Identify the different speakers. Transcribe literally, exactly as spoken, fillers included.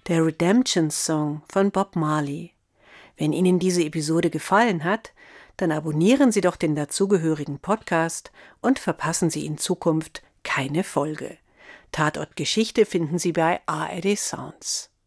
Speaker 1: der Redemption Song von Bob Marley. Wenn Ihnen diese Episode gefallen hat, dann abonnieren Sie doch den dazugehörigen Podcast und verpassen Sie in Zukunft keine Folge. Tatort Geschichte finden Sie bei A R D Sounds.